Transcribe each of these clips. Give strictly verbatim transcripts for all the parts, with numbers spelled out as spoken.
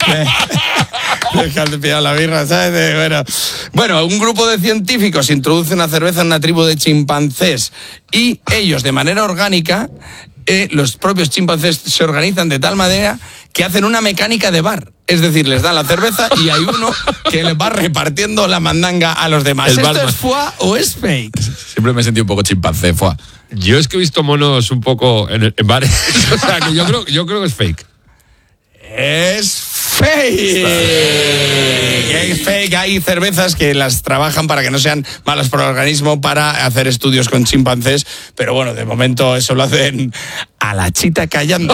Dejas de pillar la birra, ¿sabes? Bueno, bueno, un grupo de científicos introduce una cerveza en una tribu de chimpancés y ellos, de manera orgánica, eh, los propios chimpancés se organizan de tal manera que hacen una mecánica de bar. Es decir, les dan la cerveza y hay uno que les va repartiendo la mandanga a los demás. ¿Esto barman. es foie o es fake? Siempre me he sentido un poco chimpancé, foie. Yo es que he visto monos un poco en, en bares. O sea, que yo creo, yo creo que es fake. Es fake. Es fake. Hay cervezas que las trabajan para que no sean malas para el organismo, para hacer estudios con chimpancés, pero bueno, de momento eso lo hacen a la chita callando.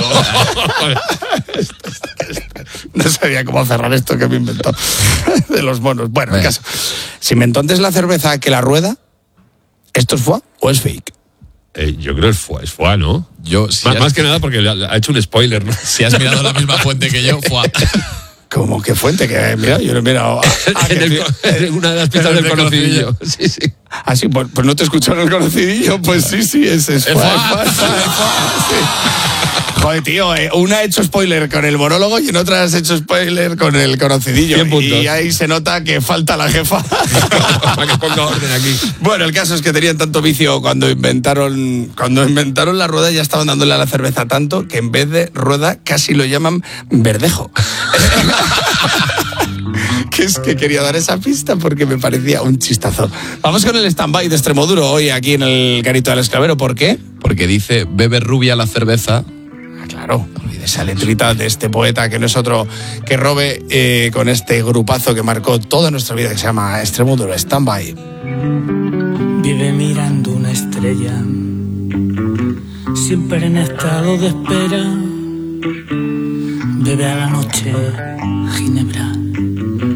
No sabía cómo cerrar esto que me inventó de los monos. Bueno, en caso, ¿se inventó antes la cerveza que la rueda? ¿Esto es foie o es fake? Eh, yo creo que es foie, es foie, ¿no? Yo, si más, has, más que nada porque ha hecho un spoiler, ¿no? Si has mirado la misma fuente que yo, foie. ¿Cómo qué fuente? Que mira, yo no he mirado. Ah, en, el, en una de las pistas del conocidillo. Sí, sí. Ah, sí, pues, pues no te escucharon el conocidillo. Pues sí, sí, ese es. Es foie, foie. foie, foie, foie, sí. Joder, tío, eh, una ha hecho spoiler con el monólogo y en otra has hecho spoiler con el conocidillo. Y ahí se nota que falta la jefa. Para que ponga orden aquí. Bueno, el caso es que tenían tanto vicio cuando inventaron cuando inventaron la rueda, ya estaban dándole a la cerveza tanto que en vez de rueda casi lo llaman verdejo. Que es que quería dar esa pista porque me parecía un chistazo. Vamos con el stand-by de Extremoduro hoy aquí en el Garito del Esclavero. ¿Por qué? Porque dice, bebe rubia la cerveza. Claro, esa letrita de este poeta que no es otro que Robe, eh, con este grupazo que marcó toda nuestra vida, que se llama Extremoduro, Stand-by. Vive mirando una estrella, siempre en estado de espera. Bebe a la noche ginebra